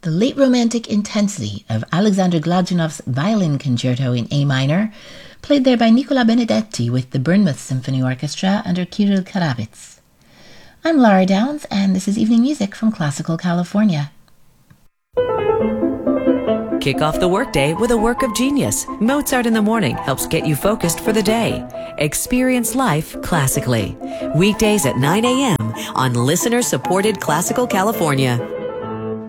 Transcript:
the late Romantic intensity of Alexander Gladunov's Violin Concerto in A minor, played there by Nicola Benedetti with the Bournemouth Symphony Orchestra under Kirill Karavits. I'm Laura Downs, and this is Evening Music from Classical California. Kick off the workday with a work of genius. Mozart in the Morning helps get you focused for the day. Experience life classically. Weekdays at 9 a.m. on listener-supported Classical California.